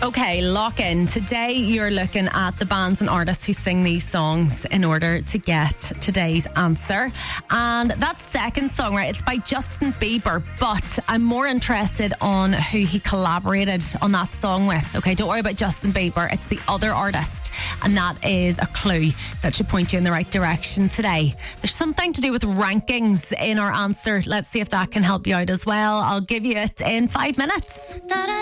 Okay, lock in. Today you're looking at the bands and artists who sing these songs in order to get today's answer. And that second song, right, it's by Justin Bieber, but I'm more interested on who he collaborated on that song with. Okay, don't worry about Justin Bieber. It's the other artist. And that is a clue that should point you in the right direction today. There's something to do with rankings in our answer. Let's see if that can help you out as well. I'll give you it in 5 minutes.